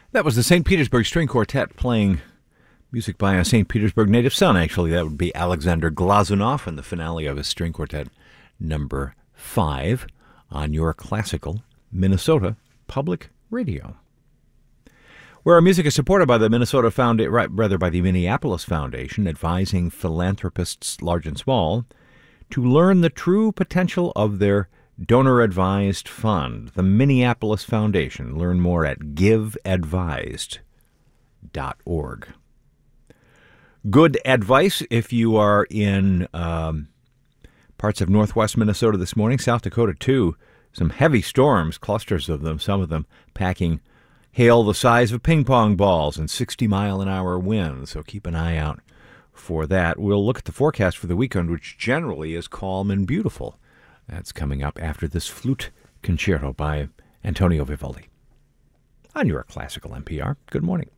That was the St. Petersburg String Quartet playing music by a St. Petersburg native son, actually. That would be Alexander Glazunov in the finale of his String Quartet number 5 on your classical Minnesota Public Radio, where our music is supported by the by the Minneapolis Foundation, advising philanthropists large and small to learn the true potential of their donor-advised fund. The Minneapolis Foundation. Learn more at giveadvised.org. Good advice if you are in parts of northwest Minnesota this morning. South Dakota, too. Some heavy storms, clusters of them, some of them packing hail the size of ping pong balls and 60-mile-an-hour winds. So keep an eye out for that. We'll look at the forecast for the weekend, which generally is calm and beautiful. That's coming up after this flute concerto by Antonio Vivaldi on your classical NPR. Good morning.